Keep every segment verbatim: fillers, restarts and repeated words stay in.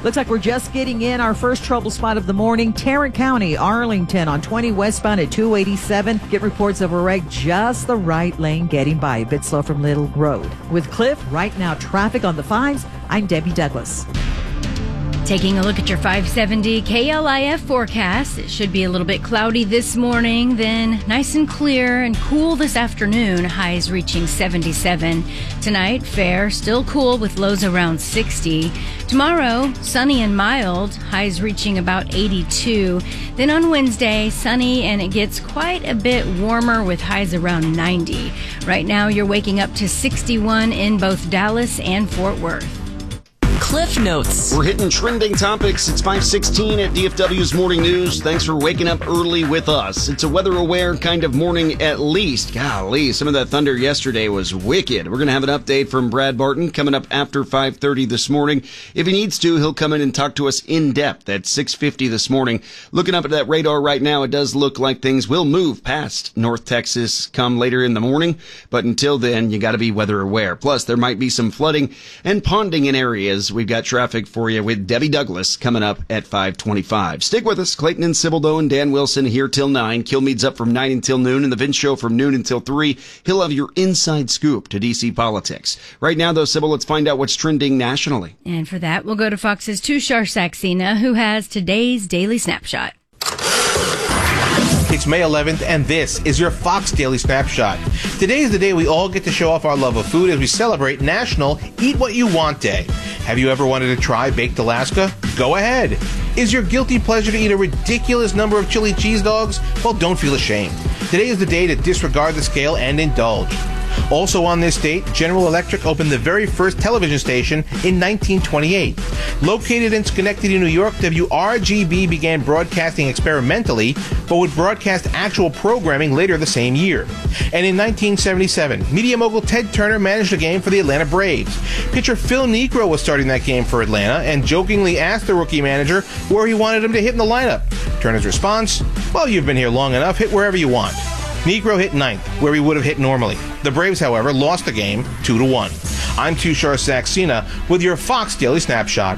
Looks like we're just getting in our first trouble spot of the morning. Tarrant County, Arlington on twenty westbound at two eighty-seven. Get reports of a wreck just the right lane getting by. A bit slow from Little Road. With Cliff, right now traffic on the fives. I'm Debbie Douglas. Taking a look at your five seventy K L I F forecast. It should be a little bit cloudy this morning, then nice and clear and cool this afternoon, highs reaching seventy-seven. Tonight, fair, still cool with lows around sixty. Tomorrow, sunny and mild, highs reaching about eighty-two. Then on Wednesday, sunny and it gets quite a bit warmer with highs around ninety. Right now, you're waking up to sixty-one in both Dallas and Fort Worth. Cliff Notes. We're hitting trending topics. It's five sixteen at D F W's Morning News. Thanks for waking up early with us. It's a weather-aware kind of morning at least. Golly, some of that thunder yesterday was wicked. We're going to have an update from Brad Barton coming up after five thirty this morning. If he needs to, he'll come in and talk to us in depth at six fifty this morning. Looking up at that radar right now, it does look like things will move past North Texas come later in the morning. But until then, you got to be weather-aware. Plus, there might be some flooding and ponding in areas. We've got traffic for you with Debbie Douglas coming up at five twenty-five. Stick with us. Clayton and Sybil Doe and Dan Wilson here till nine. Kilmeade's up from nine until noon, and the Vince Show from noon until three. He'll have your inside scoop to D C politics. Right now, though, Sybil, let's find out what's trending nationally. And for that, we'll go to Fox's Tushar Saxena, who has today's Daily Snapshot. It's May eleventh, and this is your Fox Daily Snapshot. Today is the day we all get to show off our love of food as we celebrate National Eat What You Want Day. Have you ever wanted to try Baked Alaska? Go ahead. Is your guilty pleasure to eat a ridiculous number of chili cheese dogs? Well, don't feel ashamed. Today is the day to disregard the scale and indulge. Also on this date, General Electric opened the very first television station in nineteen twenty-eight. Located in Schenectady, New York, W R G B began broadcasting experimentally, but would broadcast actual programming later the same year. And in nineteen seventy-seven, media mogul Ted Turner managed a game for the Atlanta Braves. Pitcher Phil Niekro was starting that game for Atlanta and jokingly asked the rookie manager where he wanted him to hit in the lineup. Turner's response, "Well, you've been here long enough, hit wherever you want." Niekro hit ninth, where he would have hit normally. The Braves, however, lost the game two to one. I'm Tushar Saxena with your Fox Daily Snapshot.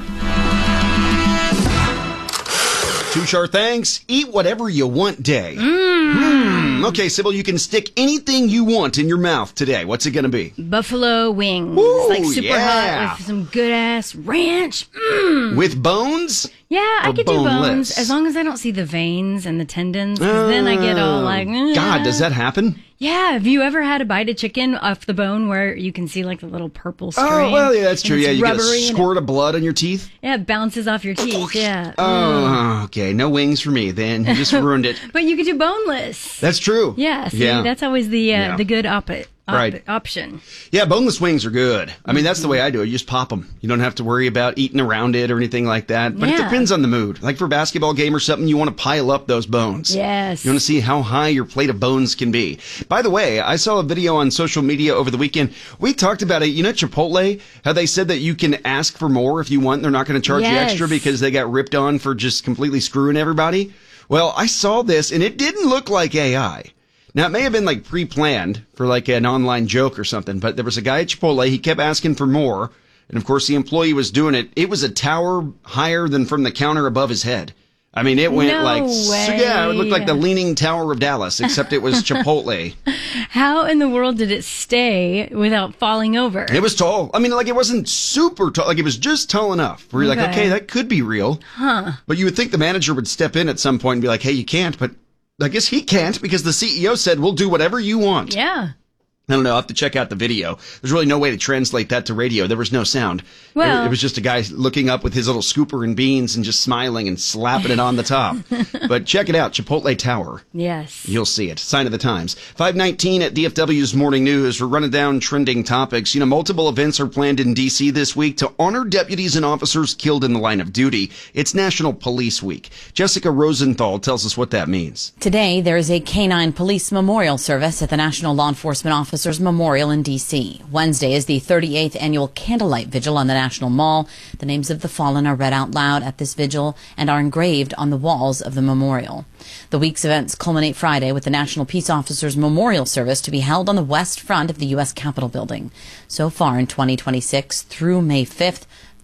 Tushar, thanks. Eat whatever you want day. Mmm. Mm. Okay, Sybil, you can stick anything you want in your mouth today. What's it going to be? Buffalo wings. Ooh, like super yeah. hot with some good-ass ranch. Mm. With bones? Yeah, I or could boneless? do bones as long as I don't see the veins and the tendons. 'Cause Uh, then I get all like, eh. God, does that happen? Yeah, have you ever had a bite of chicken off the bone where you can see like the little purple string? Oh, well, yeah, that's true. and Yeah, it's you get a rubbery and squirt of blood on your teeth. it, yeah, it bounces off your teeth. Yeah. Mm. Oh, okay. No wings for me then. You just ruined it. But you could do boneless. That's true. Yeah, see, Yeah. that's always the uh, Yeah. the good op- op- Right. option. Yeah, boneless wings are good. I mean, that's the way I do it. You just pop them. You don't have to worry about eating around it or anything like that. But it Yeah. depends on the mood. Like for a basketball game or something, you want to pile up those bones. Yes. You want to see how high your plate of bones can be. By the way, I saw a video on social media over the weekend. We talked about it. You know, Chipotle, how they said that you can ask for more if you want. They're not going to charge you Yes. extra because they got ripped on for just completely screwing everybody. Well, I saw this and it didn't look like A I. Now, it may have been like pre-planned for like an online joke or something, but there was a guy at Chipotle. He kept asking for more. And of course, the employee was doing it. It was a tower higher than from the counter above his head. I mean, it went No like, way. yeah, it looked like the Leaning Tower of Dallas, except it was Chipotle. How in the world did it stay without falling over? It was tall. I mean, like it wasn't super tall. Like it was just tall enough where you're like, Okay. okay, that could be real. Huh. But you would think the manager would step in at some point and be like, hey, you can't. But I guess he can't because the C E O said, we'll do whatever you want. Yeah. I don't know. I'll have to check out the video. There's really no way to translate that to radio. There was no sound. Well- it, it was just a guy looking up with his little scooper and beans and just smiling and slapping it on the top. But check it out. Chipotle Tower. Yes. You'll see it. Sign of the times. five nineteen at D F W's Morning News. We're running down trending topics. You know, multiple events are planned in D C this week to honor deputies and officers killed in the line of duty. It's National Police Week. Jessica Rosenthal tells us what that means. Today, there is a canine police memorial service at the National Law Enforcement Officers Memorial in D C. Wednesday is the thirty-eighth annual Candlelight Vigil on the National Mall. The names of the fallen are read out loud at this vigil and are engraved on the walls of the memorial. The week's events culminate Friday with the National Peace Officers Memorial Service to be held on the west front of the U S Capitol building. So far in twenty twenty-six, through May fifth,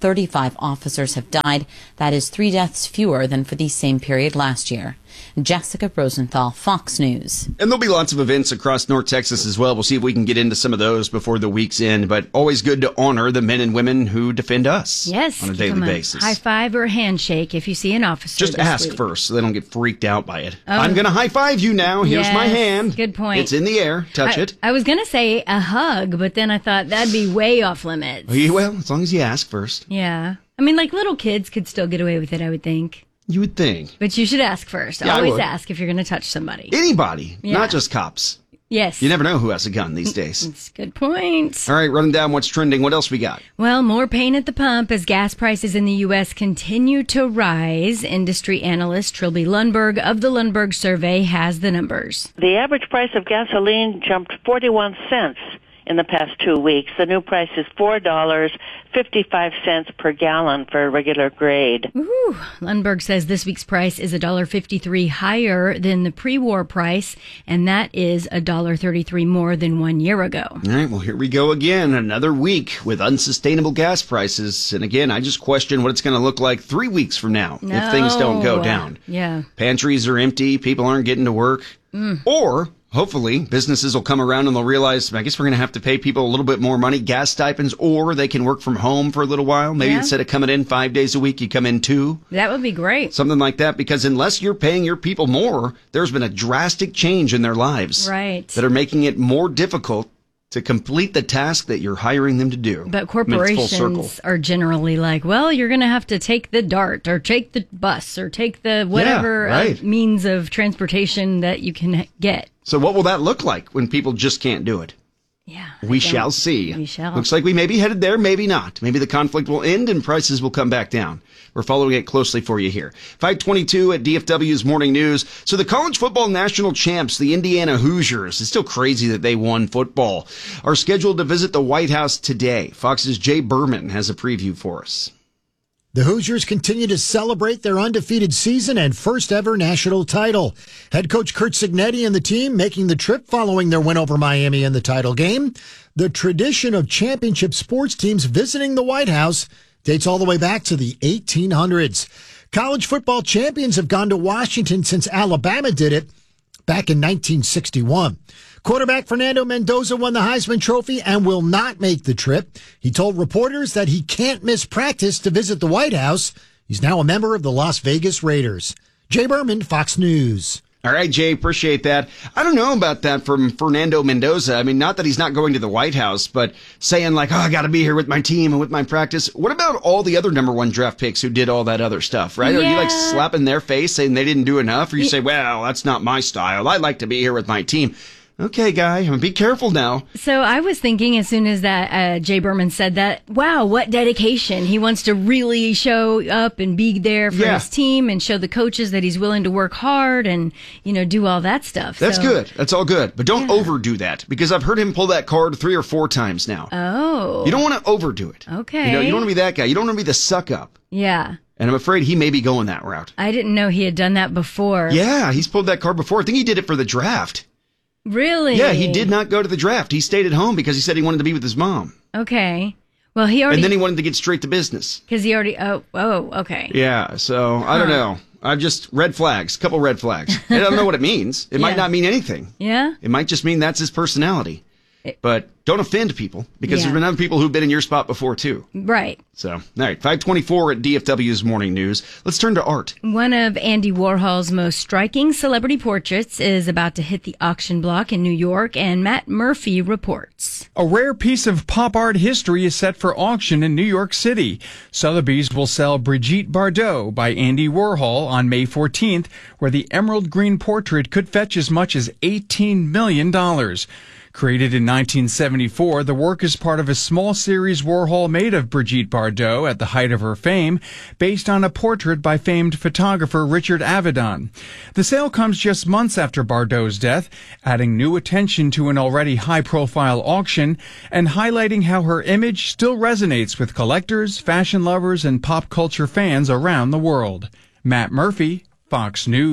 thirty-five officers have died. That is three deaths fewer than for the same period last year. Jessica Rosenthal, Fox News. And there'll be lots of events across North Texas as well. We'll see if we can get into some of those before the week's end. But always good to honor the men and women who defend us yes, on a daily basis. High five or handshake if you see an officer. Just this ask week. first so they don't get freaked out by it. Oh. I'm going to high five you now. Here's yes, my hand. Good point. It's in the air. Touch I, it. I was going to say a hug, but then I thought that'd be way off limits. Well, as long as you ask first. Yeah. I mean, like little kids could still get away with it, I would think. You would think. But you should ask first. Yeah, Always ask if you're going to touch somebody. Anybody, Yeah. not just cops. Yes. You never know who has a gun these days. That's a good point. All right, running down what's trending. What else we got? Well, more pain at the pump as gas prices in the U S continue to rise. Industry analyst Trilby Lundberg of the Lundberg Survey has the numbers. The average price of gasoline jumped forty-one cents in the past two weeks. The new price is four dollars and fifty-five cents per gallon for a regular grade. Ooh, Lundberg says this week's price is one dollar and fifty-three cents higher than the pre-war price, and that is one dollar and thirty-three cents more than one year ago. All right, well, here we go again. Another week with unsustainable gas prices. And again, I just question what it's going to look like three weeks from now No. if things don't go down. Yeah. Pantries are empty. People aren't getting to work. Mm. Or hopefully businesses will come around and they'll realize, I guess we're going to have to pay people a little bit more money, gas stipends, or they can work from home for a little while. Maybe Yeah. instead of coming in five days a week, you come in two. That would be great. Something like that, because unless you're paying your people more, there's been a drastic change in their lives. Right. That are making it more difficult to complete the task that you're hiring them to do. But I mean, it's full circle. corporations are generally like, well, you're going to have to take the DART or take the bus or take the whatever Yeah, right. uh, means of transportation that you can get. So what will that look like when people just can't do it? Yeah. We I shall don't- see. We shall. Looks like we may be headed there, maybe not. Maybe the conflict will end and prices will come back down. We're following it closely for you here. five twenty-two at D F W's Morning News. So the college football national champs, the Indiana Hoosiers, it's still crazy that they won football, are scheduled to visit the White House today. Fox's Jay Berman has a preview for us. The Hoosiers continue to celebrate their undefeated season and first ever national title. Head coach Curt Cignetti and the team making the trip following their win over Miami in the title game. The tradition of championship sports teams visiting the White House dates all the way back to the eighteen hundreds. College football champions have gone to Washington since Alabama did it back in nineteen sixty-one. Quarterback Fernando Mendoza won the Heisman Trophy and will not make the trip. He told reporters that he can't miss practice to visit the White House. He's now a member of the Las Vegas Raiders. Jay Berman, Fox News. All right, Jay, appreciate that. I don't know about that from Fernando Mendoza. I mean, not that he's not going to the White House, but saying like, oh, I got to be here with my team and with my practice. What about all the other number one draft picks who did all that other stuff, right? Yeah. Are you like slapping their face saying they didn't do enough? Or you say, well, that's not my style. I like to be here with my team. Okay, guy, be careful now. So I was thinking as soon as that uh, Jay Berman said that, wow, what dedication. He wants to really show up and be there for Yeah. his team and show the coaches that he's willing to work hard and, you know, do all that stuff. That's So- good. That's all good. But don't Yeah. overdo that, because I've heard him pull that card three or four times now. Oh. You don't want to overdo it. Okay. You know, you don't want to be that guy. You don't want to be the suck up. Yeah. And I'm afraid he may be going that route. I didn't know he had done that before. Yeah, he's pulled that card before. I think he did it for the draft. Really? Yeah, he did not go to the draft. He stayed at home because he said he wanted to be with his mom. Okay. Well, he already, And then he wanted to get straight to business. because he already, oh, oh, okay. Yeah, so I don't know. I've just, red flags, couple red flags. I don't know what it means. It Yeah. might not mean anything. Yeah? It might just mean that's his personality. But don't offend people, because Yeah. there's been other people who've been in your spot before, too. Right. So, all right, five twenty-four at D F W's Morning News. Let's turn to art. One of Andy Warhol's most striking celebrity portraits is about to hit the auction block in New York, and Matt Murphy reports. A rare piece of pop art history is set for auction in New York City. Sotheby's will sell Brigitte Bardot by Andy Warhol on May fourteenth, where the emerald green portrait could fetch as much as eighteen million dollars. Created in nineteen seventy-four, the work is part of a small series Warhol made of Brigitte Bardot at the height of her fame, based on a portrait by famed photographer Richard Avedon. The sale comes just months after Bardot's death, adding new attention to an already high-profile auction and highlighting how her image still resonates with collectors, fashion lovers, and pop culture fans around the world. Matt Murphy, Fox News.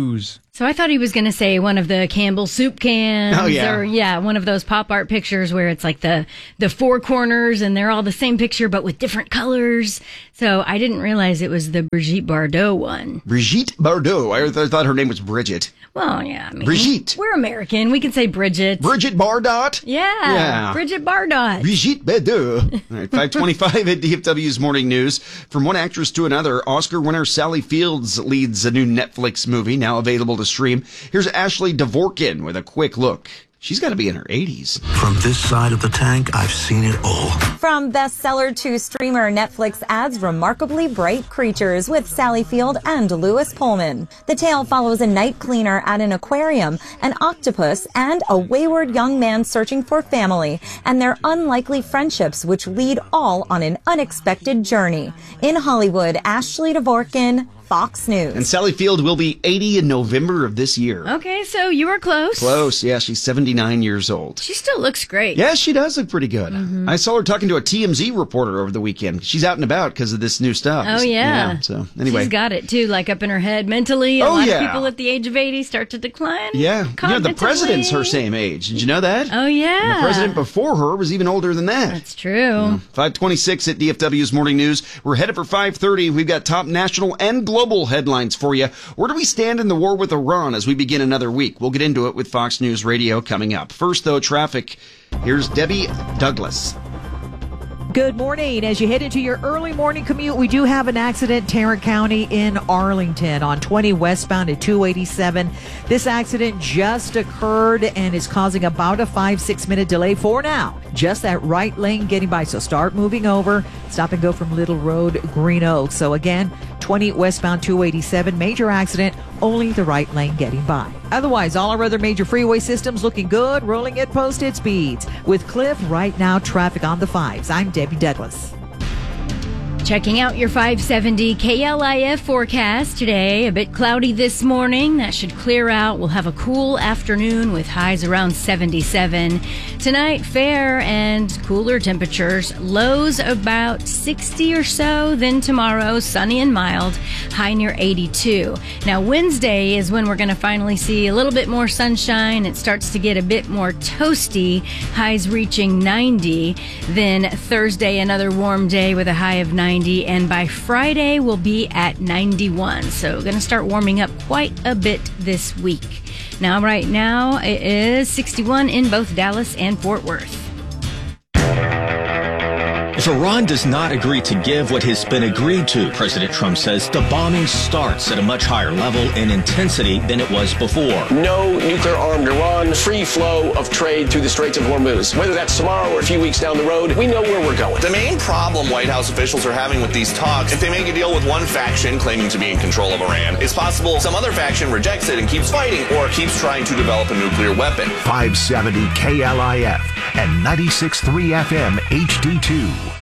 So I thought he was going to say one of the Campbell soup cans. Oh, yeah. Or, yeah, one of those pop art pictures where it's like the, the four corners and they're all the same picture but with different colors. So I didn't realize it was the Brigitte Bardot one. Brigitte Bardot. I th- thought her name was Bridget. Well, yeah. I mean, Brigitte. We're American. We can say Bridget. Bridget Bardot? Yeah. Yeah. Bridget Bardot. Brigitte Bardot. All right, five twenty-five at D F W's Morning News. From one actress to another, Oscar winner Sally Fields leads a new Netflix movie now available to stream. Here's Ashley Dvorkin with a quick look. She's got to be in her eighties. From this side of the tank, I've seen it all. From bestseller to streamer, Netflix adds remarkably bright creatures with Sally Field and Lewis Pullman. The tale follows a night cleaner at an aquarium, an octopus, and a wayward young man searching for family, and their unlikely friendships which lead all on an unexpected journey. In Hollywood, Ashley Dvorkin, Fox News. And Sally Field will be eighty in November of this year. Okay, so you were close. Close, yeah. She's seventy-nine years old. She still looks great. Yeah, she does look pretty good. Mm-hmm. I saw her talking to a T M Z reporter over the weekend. She's out and about because of this new stuff. Oh, yeah. yeah. So, anyway. She's got it, too, like up in her head mentally. A oh, lot yeah. of people at the age of eighty start to decline. Yeah. You know, the president's her same age. Did you know that? Oh, yeah. And the president before her was even older than that. That's true. Yeah. five twenty-six at D F W's Morning News. We're headed for five thirty. We've got top national and global headlines for you. Where do we stand in the war with Iran as we begin another week? We'll get into it with Fox News Radio coming up. First, though, traffic. Here's Debbie Douglas. Good morning. As you head into your early morning commute, we do have an accident, Tarrant County in Arlington on twenty westbound at two eighty-seven. This accident just occurred and is causing about a five, six minute delay for now. Just that right lane getting by. So start moving over. Stop and go from Little Road, Green Oak. So again, twenty westbound two eighty-seven, major accident, only the right lane getting by. Otherwise, all our other major freeway systems looking good, rolling at posted speeds. With Cliff, right now, traffic on the fives. I'm Debbie Douglas. Checking out your five seventy K L I F forecast today. A bit cloudy this morning. That should clear out. We'll have a cool afternoon with highs around seventy-seven. Tonight, fair and cooler temperatures. Lows about sixty or so. Then tomorrow, sunny and mild. High near eighty-two. Now, Wednesday is when we're going to finally see a little bit more sunshine. It starts to get a bit more toasty. Highs reaching ninety. Then Thursday, another warm day with a high of ninety. And by Friday, we'll be at ninety-one. So going to start warming up quite a bit this week. Now, right now, it is sixty-one in both Dallas and Fort Worth. If Iran does not agree to give what has been agreed to, President Trump says the bombing starts at a much higher level and intensity than it was before. No nuclear-armed Iran, free flow of trade through the Straits of Hormuz. Whether that's tomorrow or a few weeks down the road, we know where we're going. The main problem White House officials are having with these talks, if they make a deal with one faction claiming to be in control of Iran, it's possible some other faction rejects it and keeps fighting or keeps trying to develop a nuclear weapon. five seventy K L I F and ninety-six point three F M H D two.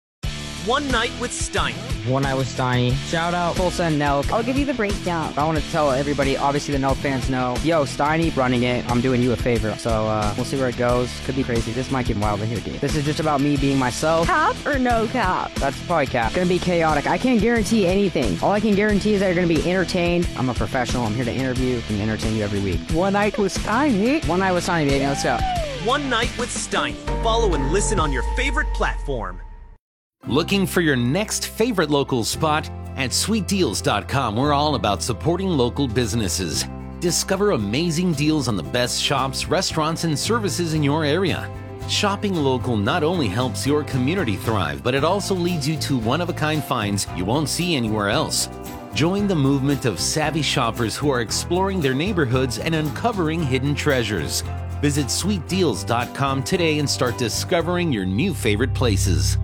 One Night with Steiny. One Night with Steiny. Shout out Tulsa and Nelk. I'll give you the breakdown. I want to tell everybody, obviously the Nelk fans know, yo, Steiny running it, I'm doing you a favor. So uh, we'll see where it goes. Could be crazy. This might get wild in here, dude. This is just about me being myself. Cap or no cap? That's probably cap. Gonna be chaotic. I can't guarantee anything. All I can guarantee is that you're gonna be entertained. I'm a professional. I'm here to interview and entertain you every week. One Night with Steiny. One Night with Steiny, baby. Let's go. One Night with Steiny. Follow and listen on your favorite platform. Looking for your next favorite local spot? At sweet deals dot com, we're all about supporting local businesses. Discover amazing deals on the best shops, restaurants, and services in your area. Shopping local not only helps your community thrive, but it also leads you to one-of-a-kind finds you won't see anywhere else. Join the movement of savvy shoppers who are exploring their neighborhoods and uncovering hidden treasures. Visit sweet deals dot com today and start discovering your new favorite places.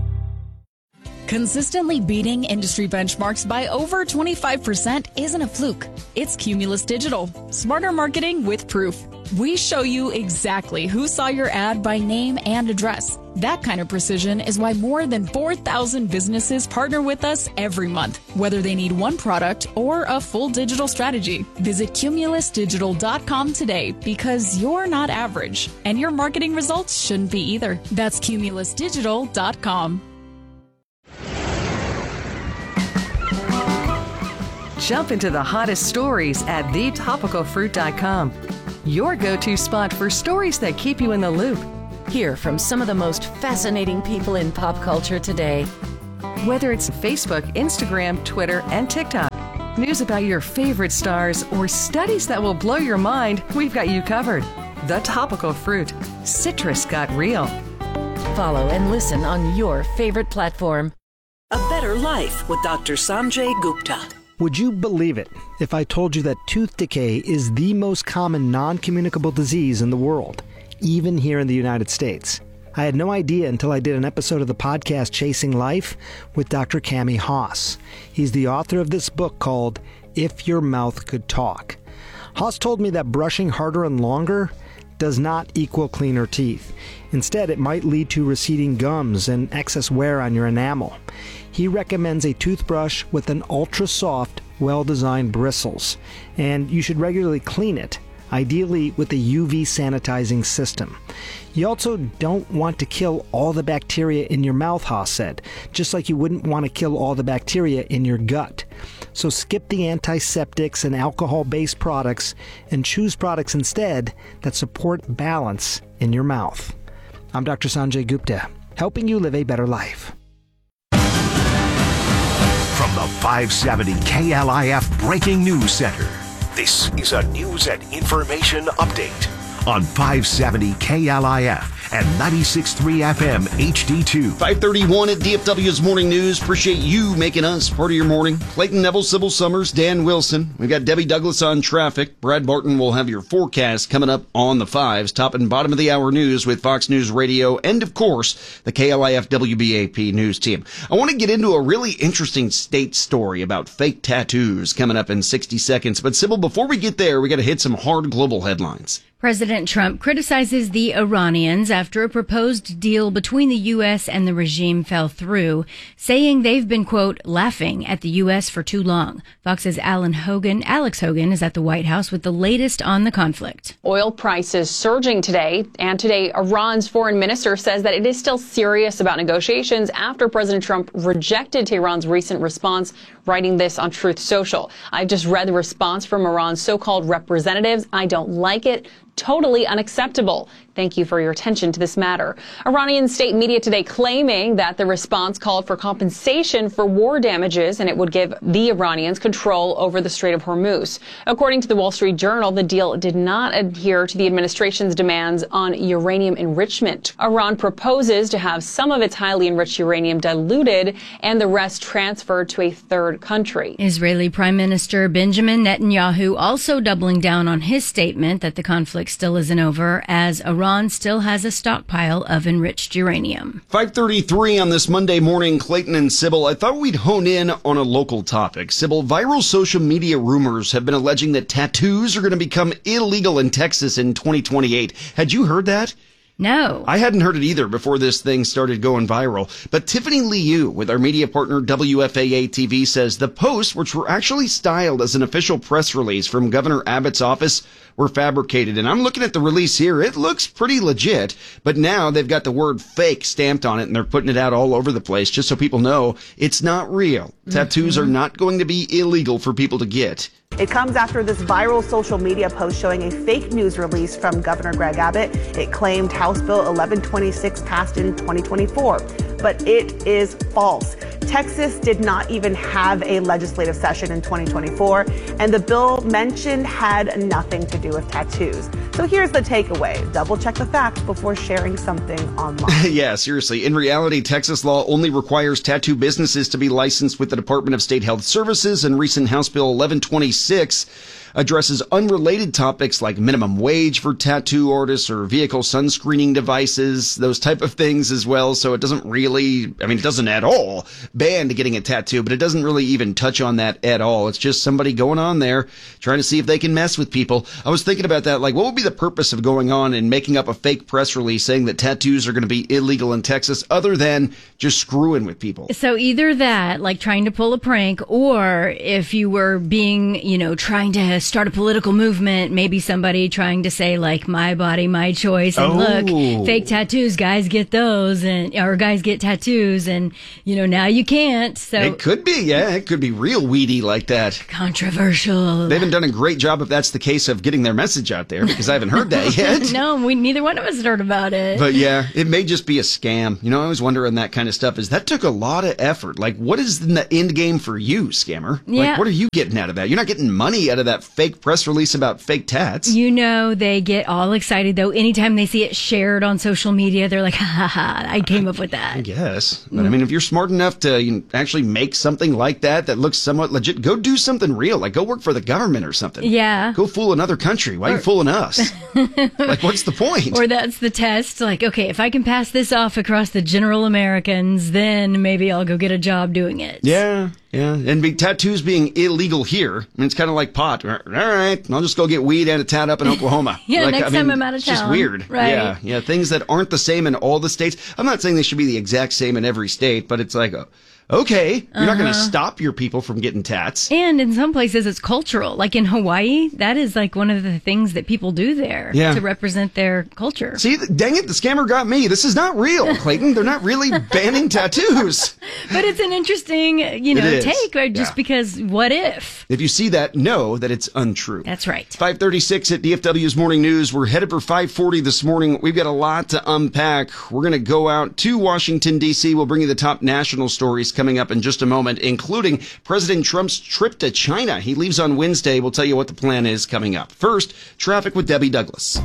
Consistently beating industry benchmarks by over twenty-five percent isn't a fluke. It's Cumulus Digital. Smarter marketing with proof. We show you exactly who saw your ad by name and address. That kind of precision is why more than four thousand businesses partner with us every month, whether they need one product or a full digital strategy. Visit Cumulus Digital dot com today because you're not average, and your marketing results shouldn't be either. That's Cumulus Digital dot com. Jump into the hottest stories at the topical fruit dot com. Your go-to spot for stories that keep you in the loop. Hear from some of the most fascinating people in pop culture today. Whether it's Facebook, Instagram, Twitter, and TikTok, news about your favorite stars, or studies that will blow your mind, we've got you covered. The Topical Fruit. Citrus got real. Follow and listen on your favorite platform. A Better Life with Doctor Sanjay Gupta. Would you believe it if I told you that tooth decay is the most common non-communicable disease in the world, even here in the United States? I had no idea until I did an episode of the podcast Chasing Life with Doctor Cami Haas. He's the author of this book called If Your Mouth Could Talk. Haas told me that brushing harder and longer does not equal cleaner teeth. Instead, it might lead to receding gums and excess wear on your enamel. He recommends a toothbrush with an ultra-soft, well-designed bristles, and you should regularly clean it, ideally with a U V sanitizing system. You also don't want to kill all the bacteria in your mouth, Haas said, just like you wouldn't want to kill all the bacteria in your gut. So skip the antiseptics and alcohol-based products and choose products instead that support balance in your mouth. I'm Doctor Sanjay Gupta, helping you live a better life. From the five seventy K L I F Breaking News Center, this is a news and information update on five seventy K L I F and ninety-six point three F M H D two. five thirty-one at D F W's Morning News. Appreciate you making us part of your morning. Clayton Neville, Sybil Summers, Dan Wilson. We've got Debbie Douglas on traffic. Brad Barton will have your forecast coming up on the fives. Top and bottom of the hour news with Fox News Radio and, of course, the K L I F W B A P news team. I want to get into a really interesting state story about fake tattoos coming up in sixty seconds. But, Sybil, before we get there, we got to hit some hard global headlines. President Trump criticizes the Iranians after a proposed deal between the U S and the regime fell through, saying they've been, quote, laughing at the U S for too long. Fox's Alan Hogan, Alex Hogan is at the White House with the latest on the conflict. Oil prices surging today, and today Iran's foreign minister says that it is still serious about negotiations after President Trump rejected Tehran's recent response, writing this on Truth Social. I've just read the response from Iran's so-called representatives. I don't like it. Totally unacceptable. Thank you for your attention to this matter. Iranian state media today claiming that the response called for compensation for war damages and it would give the Iranians control over the Strait of Hormuz. According to the Wall Street Journal, the deal did not adhere to the administration's demands on uranium enrichment. Iran proposes to have some of its highly enriched uranium diluted and the rest transferred to a third country. Israeli Prime Minister Benjamin Netanyahu also doubling down on his statement that the conflict still isn't over, as Iran still has a stockpile of enriched uranium. five thirty-three on this Monday morning, Clayton and Sybil. I thought we'd hone in on a local topic. Sybil, viral social media rumors have been alleging that tattoos are going to become illegal in Texas in twenty twenty-eight. Had you heard that? No. I hadn't heard it either before this thing started going viral. But Tiffany Liu with our media partner W F A A T V says the posts, which were actually styled as an official press release from Governor Abbott's office, were fabricated. And I'm looking at the release here. It looks pretty legit. But now they've got the word fake stamped on it, and they're putting it out all over the place just so people know it's not real. Mm-hmm. Tattoos are not going to be illegal for people to get. It comes after this viral social media post showing a fake news release from Governor Greg Abbott. It claimed House Bill eleven twenty-six passed in twenty twenty-four, but it is false. Texas did not even have a legislative session in twenty twenty-four, and the bill mentioned had nothing to do with tattoos. So here's the takeaway. Double check the facts before sharing something online. Yeah, seriously. In reality, Texas law only requires tattoo businesses to be licensed with the Department of State Health Services, and recent House Bill eleven twenty-six addresses unrelated topics like minimum wage for tattoo artists or vehicle sunscreening devices, those type of things as well. So it doesn't really, I mean, it doesn't at all ban getting a tattoo, but it doesn't really even touch on that at all. It's just somebody going on there trying to see if they can mess with people. I was thinking about that, like, what would be the purpose of going on and making up a fake press release saying that tattoos are going to be illegal in Texas other than just screwing with people? So either that, like trying to pull a prank, or if you were being, you know, trying to start a political movement, maybe somebody trying to say, like, my body, my choice, and oh. look, fake tattoos, guys get those, and or guys get get tattoos, and, you know, now you can't. So It could be, yeah. It could be real weedy like that. Controversial. They haven't done a great job, if that's the case, of getting their message out there, because I haven't heard that yet. No, we neither one of us heard about it. But yeah, it may just be a scam. You know, I always wonder on that kind of stuff, is that took a lot of effort. Like, what is the end game for you, scammer? Yeah. Like, what are you getting out of that? You're not getting money out of that fake press release about fake tats. You know, they get all excited, though. Anytime they see it shared on social media, they're like, ha ha ha, I came up with that. I guess. But I mean, if you're smart enough to you know, actually make something like that that looks somewhat legit, go do something real. Like, go work for the government or something. Yeah. Go fool another country. Why are you fooling us? Like, what's the point? Or that's the test. Like, okay, if I can pass this off across the general Americans, then maybe I'll go get a job doing it. Yeah, yeah. And be, tattoos being illegal here, I mean, it's kind of like pot. All right, I'll just go get weed and a tat up in Oklahoma. Yeah, like, next I mean, time I'm out of it's town. just weird. Right. Yeah, yeah. Things that aren't the same in all the states. I'm not saying they should be the exact same in every state, but it's like, okay, you're uh-huh. not going to stop your people from getting tats. And in some places, it's cultural. Like in Hawaii, that is like one of the things that people do there yeah. to represent their culture. See, dang it, the scammer got me. This is not real, Clayton. They're not really banning tattoos. But it's an interesting, you know, take, right? Just yeah. because what if? If you see that, know that it's untrue. That's right. five thirty-six at D F W's Morning News. We're headed for five forty this morning. We've got a lot to unpack. We're going to go out to Washington, D C. We'll bring you the top national stories coming up in just a moment, including President Trump's trip to China. He leaves on Wednesday. We'll tell you what the plan is coming up. First, traffic with Debbie Douglas.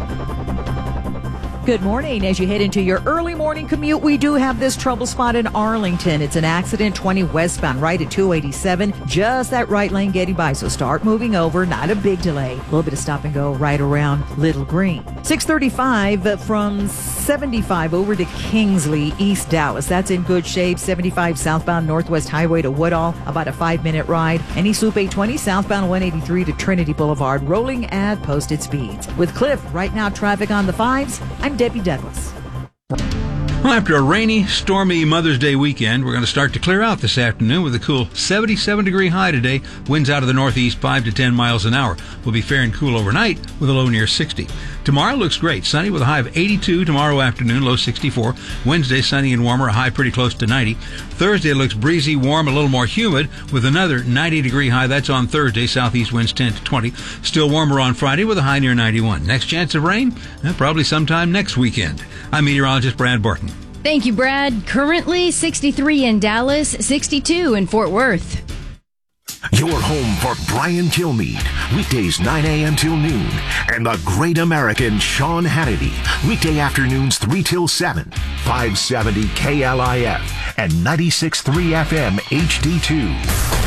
Good morning. As you head into your early morning commute, we do have this trouble spot in Arlington. It's an accident, twenty westbound, right at two eighty-seven. Just that right lane getting by, so start moving over. Not a big delay. A little bit of stop and go right around Little Green. six thirty-five from seventy-five over to Kingsley, East Dallas. That's in good shape. seventy-five southbound Northwest Highway to Woodall, about a five-minute ride. And East Loop eight twenty southbound one eighty-three to Trinity Boulevard, rolling at posted speeds. With Cliff, right now traffic on the fives. I'm Debbie Douglas. Well, after a rainy, stormy Mother's Day weekend, we're going to start to clear out this afternoon with a cool seventy-seven degree high today. Winds out of the northeast five to ten miles an hour. We'll be fair and cool overnight with a low near sixty. Tomorrow looks great. Sunny with a high of eighty-two tomorrow afternoon, low sixty-four. Wednesday, sunny and warmer, a high pretty close to ninety. Thursday looks breezy, warm, a little more humid with another ninety degree high. That's on Thursday. Southeast winds ten to twenty. Still warmer on Friday with a high near ninety-one. Next chance of rain? Eh, probably sometime next weekend. I'm meteorologist Brad Barton. Thank you, Brad. Currently sixty-three in Dallas, sixty-two in Fort Worth. Your home for Brian Kilmeade, weekdays nine a.m. till noon, and the great American Sean Hannity, weekday afternoons three till seven, five seventy K L I F and ninety-six point three F M H D two.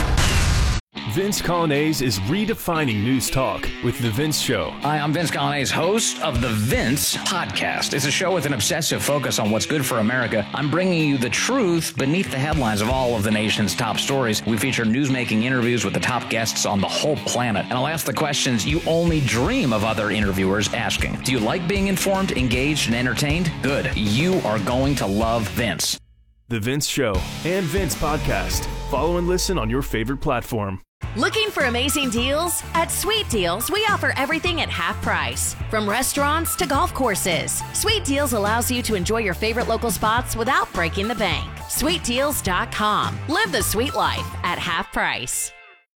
Vince Coglianese is redefining news talk with The Vince Show. Hi, I'm Vince Coglianese, host of The Vince Podcast. It's a show with an obsessive focus on what's good for America. I'm bringing you the truth beneath the headlines of all of the nation's top stories. We feature newsmaking interviews with the top guests on the whole planet. And I'll ask the questions you only dream of other interviewers asking. Do you like being informed, engaged, and entertained? Good. You are going to love Vince. The Vince Show and Vince Podcast. Follow and listen on your favorite platform. Looking for amazing deals? At Sweet Deals, we offer everything at half price. From restaurants to golf courses, Sweet Deals allows you to enjoy your favorite local spots without breaking the bank. sweet deals dot com. Live the sweet life at half price.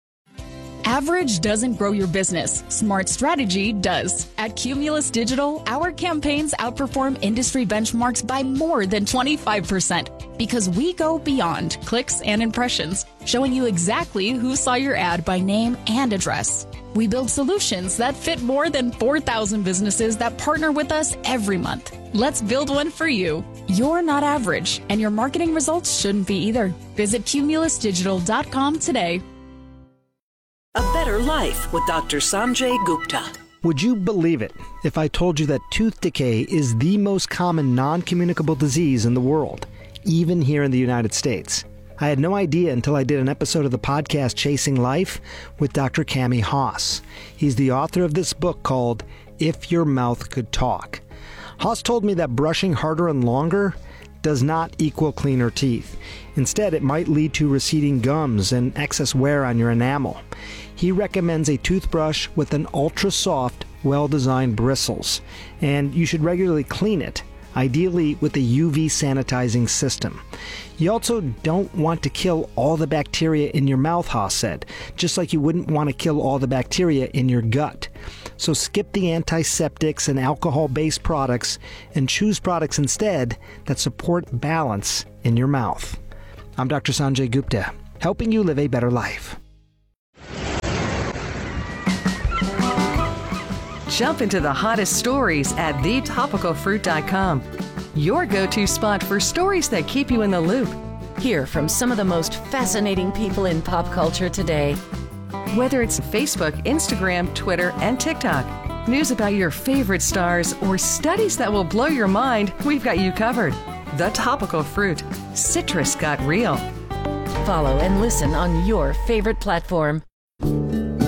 Average doesn't grow your business. Smart strategy does. At Cumulus Digital, our campaigns outperform industry benchmarks by more than twenty-five percent because we go beyond clicks and impressions, showing you exactly who saw your ad by name and address. We build solutions that fit more than four thousand businesses that partner with us every month. Let's build one for you. You're not average, and your marketing results shouldn't be either. Visit cumulus digital dot com today. A Better Life with Doctor Sanjay Gupta. Would you believe it if I told you that tooth decay is the most common non-communicable disease in the world, even here in the United States? I had no idea until I did an episode of the podcast Chasing Life with Doctor Cami Haas. He's the author of this book called If Your Mouth Could Talk. Haas told me that brushing harder and longer does not equal cleaner teeth. Instead, it might lead to receding gums and excess wear on your enamel. He recommends a toothbrush with an ultra-soft, well-designed bristles, and you should regularly clean it. ideally with a U V sanitizing system. You also don't want to kill all the bacteria in your mouth, Haas said, just like you wouldn't want to kill all the bacteria in your gut. So skip the antiseptics and alcohol-based products and choose products instead that support balance in your mouth. I'm Doctor Sanjay Gupta, helping you live a better life. Jump into the hottest stories at the topical fruit dot com. Your go-to spot for stories that keep you in the loop. Hear from some of the most fascinating people in pop culture today. Whether it's Facebook, Instagram, Twitter, and TikTok, news about your favorite stars, or studies that will blow your mind, we've got you covered. The Topical Fruit. Citrus got real. Follow and listen on your favorite platform.